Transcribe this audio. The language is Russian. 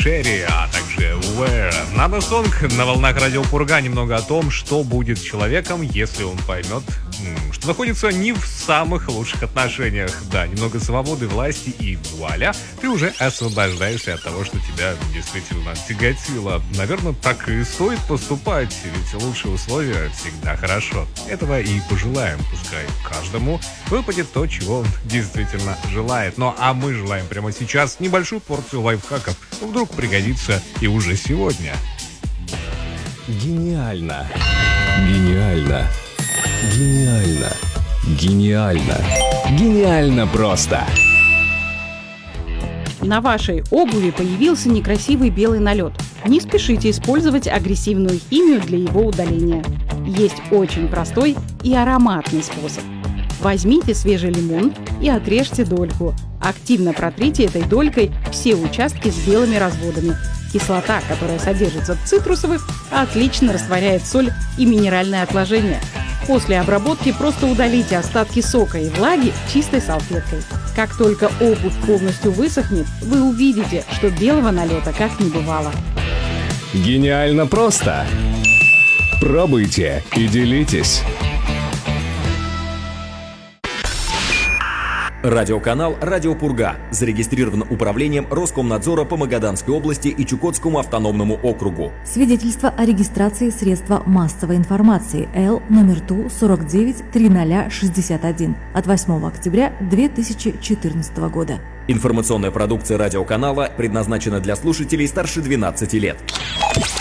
Шерри, а также Where. Надо сонг на волнах Радио Пурга немного о том, что будет с человеком, если он поймет, что находится не в самых лучших отношениях. Да, немного свободы, власти и вуаля, ты уже освобождаешься от того, что тебя действительно тяготило. Наверное, так и стоит поступать, ведь лучшие условия всегда хорошо. Этого и пожелаем, пускай каждому выпадет то, чего он действительно желает. Ну а мы желаем прямо сейчас небольшую порцию лайфхаков. Вдруг пригодится и уже сегодня. Гениально. Гениально. Гениально. Гениально. Гениально просто. На вашей обуви появился некрасивый белый налет. Не спешите использовать агрессивную химию для его удаления. Есть очень простой и ароматный способ. Возьмите свежий лимон и отрежьте дольку. Активно протрите этой долькой все участки с белыми разводами. Кислота, которая содержится в цитрусовых, отлично растворяет соль и минеральные отложения. После обработки просто удалите остатки сока и влаги чистой салфеткой. Как только обувь полностью высохнет, вы увидите, что белого налета как не бывало. Гениально просто. Пробуйте и делитесь. Радиоканал «Радио Пурга» зарегистрирован управлением Роскомнадзора по Магаданской области и Чукотскому автономному округу. Свидетельство о регистрации средства массовой информации Л номер ТУ 493061 от 8 октября 2014 года. Информационная продукция радиоканала предназначена для слушателей старше 12 лет.